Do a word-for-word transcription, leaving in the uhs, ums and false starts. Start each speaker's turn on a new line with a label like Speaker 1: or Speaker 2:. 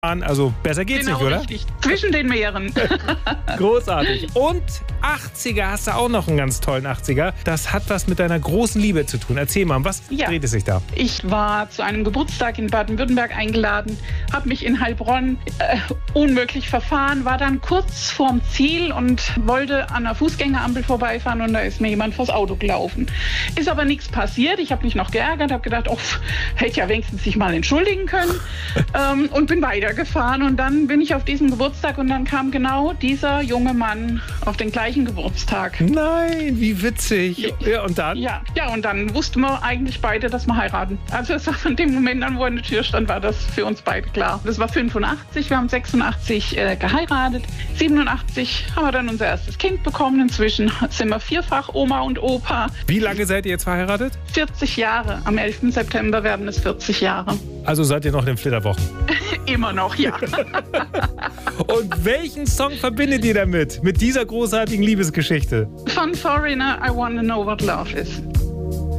Speaker 1: Also besser geht's
Speaker 2: genau,
Speaker 1: nicht, oder?
Speaker 2: Richtig. Zwischen den Meeren.
Speaker 1: Großartig. Und achtziger hast du auch noch einen ganz tollen achtziger. Das hat was mit deiner großen Liebe zu tun. Erzähl mal, um was
Speaker 2: Ja.
Speaker 1: dreht es sich da?
Speaker 2: Ich war zu einem Geburtstag in Baden-Württemberg eingeladen, habe mich in Heilbronn äh, unmöglich verfahren, war dann kurz vorm Ziel und wollte an der Fußgängerampel vorbeifahren und da ist mir jemand vors Auto gelaufen. Ist aber nichts passiert. Ich habe mich noch geärgert, habe gedacht, oh, hätte ja wenigstens sich mal entschuldigen können ähm, und bin weitergefahren. Und dann bin ich auf diesem Geburtstag und dann kam genau dieser junge Mann auf den gleichen Geburtstag.
Speaker 1: Nein, wie witzig. Ja, und dann?
Speaker 2: Ja, ja, und dann wussten wir eigentlich beide, dass wir heiraten. Also es war von dem Moment an, wo er an der Tür stand, war das für uns beide klar. Das war fünfundachtzig, wir haben sechsundachtzig äh, geheiratet. siebenundachtzig haben wir dann unser erstes Kind bekommen. Inzwischen sind wir vierfach Oma und Opa.
Speaker 1: Wie lange seid ihr jetzt verheiratet?
Speaker 2: vierzig Jahre. Am elften September werden es vierzig Jahre.
Speaker 1: Also seid ihr noch in den Flitterwochen?
Speaker 2: Immer noch, ja.
Speaker 1: Und welchen Song verbindet ihr damit? Mit dieser großartigen Liebesgeschichte?
Speaker 2: Von Foreigner, I Wanna Know What Love Is.